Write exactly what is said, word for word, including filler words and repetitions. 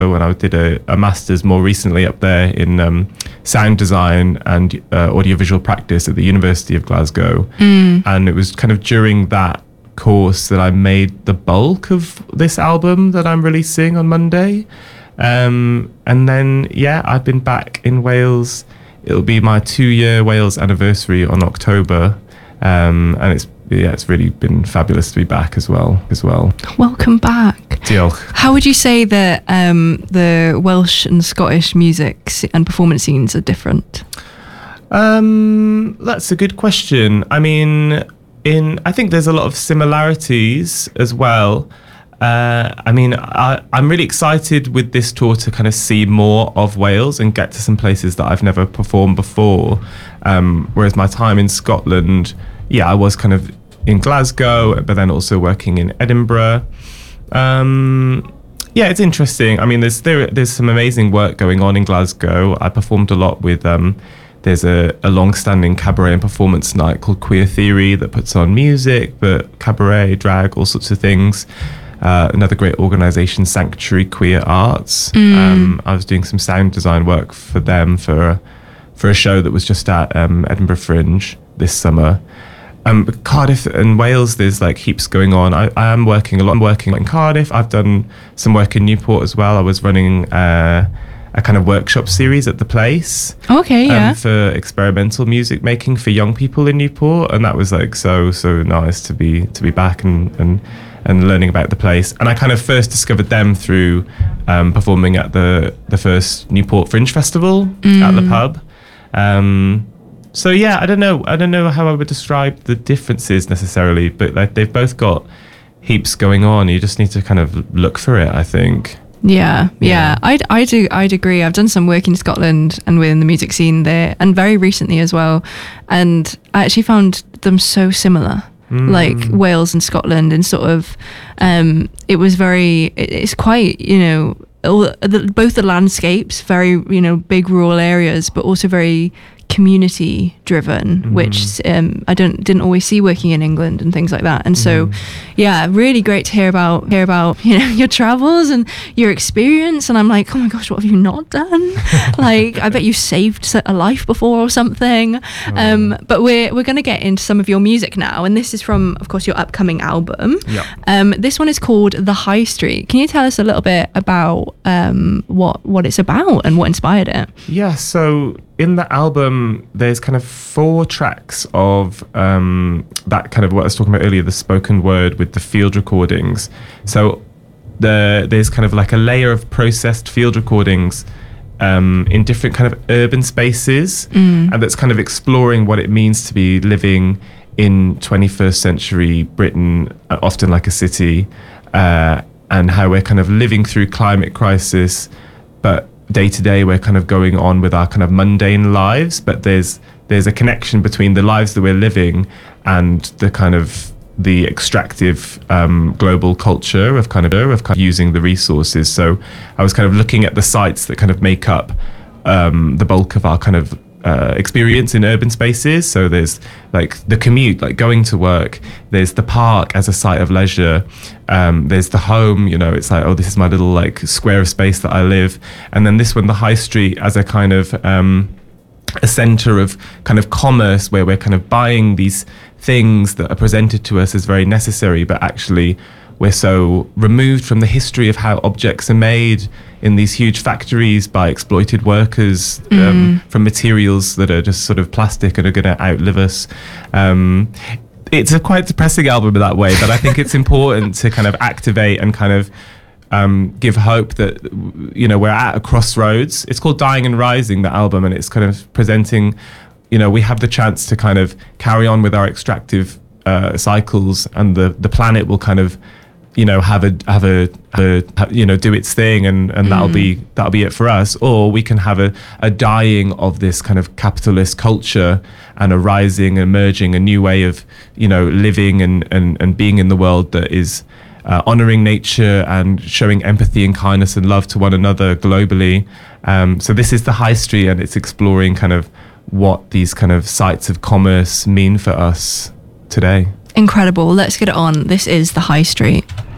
and I did a, a master's more recently up there in um, sound design and uh, audiovisual practice at the University of Glasgow. Mm. And it was kind of during that course that I made the bulk of this album that I'm releasing on Monday. Um, and then, yeah, I've been back in Wales. It'll be my two-year Wales anniversary on October. Um, and it's yeah, it's really been fabulous to be back as well. As well. Welcome back. Diolch. How would you say that um, the Welsh and Scottish music and performance scenes are different? Um, that's a good question. I mean, in I think there's a lot of similarities as well. Uh, I mean, I, I'm really excited with this tour to kind of see more of Wales and get to some places that I've never performed before. Um, whereas my time in Scotland, yeah, I was kind of in Glasgow, but then also working in Edinburgh. Um, yeah, it's interesting. I mean, there's there, there's some amazing work going on in Glasgow. I performed a lot with, um, there's a, a long-standing cabaret and performance night called Queer Theory that puts on music, but cabaret, drag, all sorts of things. Uh, another great organisation, Sanctuary Queer Arts. Mm. Um, I was doing some sound design work for them for a, for a show that was just at um, Edinburgh Fringe this summer. Um, Cardiff and Wales, there's like heaps going on. I, I am working a lot. I'm working in Cardiff. I've done some work in Newport as well. I was running uh, a kind of workshop series at the Place. Okay, yeah. Um, for experimental music making for young people in Newport, and that was like so so nice to be to be back and and and learning about the Place. And I kind of first discovered them through um, performing at the the first Newport Fringe Festival mm. at the pub. Um, So yeah, I don't know. I don't know how I would describe the differences necessarily, but like they've both got heaps going on. You just need to kind of look for it, I think. Yeah, yeah, Yeah. I'd, I do, I'd agree. I've done some work in Scotland and within the music scene there, and very recently as well. And I actually found them so similar, Mm. like Wales and Scotland, and sort of, um, it was very. It, it's quite, you know, all the, both the landscapes, very, you know, big rural areas, but also very community driven, Mm. which um, I don't didn't always see working in England and things like that. And so, Mm. yeah, really great to hear about hear about you know your travels and your experience. And I'm like, oh my gosh, what have you not done? Like, I bet you saved a life before or something. Um, but we're we're gonna get into some of your music now, and this is from, of course, your upcoming album. Yeah. Um, this one is called The High Street. Can you tell us a little bit about um, what what it's about and what inspired it? Yeah, so in the album, there's kind of four tracks of um, that kind of what I was talking about earlier, the spoken word with the field recordings. So the, there's kind of like a layer of processed field recordings um, in different kind of urban spaces, Mm. and that's kind of exploring what it means to be living in twenty-first century Britain, uh, often like a city, uh, and how we're kind of living through climate crisis, but day to day we're kind of going on with our kind of mundane lives, but there's there's a connection between the lives that we're living and the kind of the extractive um, global culture of kind of of kind of using the resources. So I was kind of looking at the sites that kind of make up um, the bulk of our kind of uh, experience in urban spaces. So there's like the commute, like going to work. There's the park as a site of leisure. Um, there's the home, you know, it's like, oh, this is my little like square of space that I live. And then this one, the high street, as a kind of um, a center of kind of commerce where we're kind of buying these things that are presented to us as very necessary, but actually we're so removed from the history of how objects are made in these huge factories by exploited workers, Mm. um, from materials that are just sort of plastic and are going to outlive us. Um, it's a quite depressing album in that way, but I think it's important to kind of activate and kind of um, give hope that, you know, we're at a crossroads. It's called Dying and Rising, the album, and it's kind of presenting, you know, we have the chance to kind of carry on with our extractive uh, cycles, and the, the planet will kind of, you know, have a have a, have a you know do its thing, and, and that'll be that'll be it for us. Or we can have a, a dying of this kind of capitalist culture and a rising, emerging, a new way of, you know, living and and, and being in the world that is uh, honoring nature and showing empathy and kindness and love to one another globally. Um, so this is the high street, and it's exploring kind of what these kind of sites of commerce mean for us today. Incredible. Let's get it on. This is The High Street.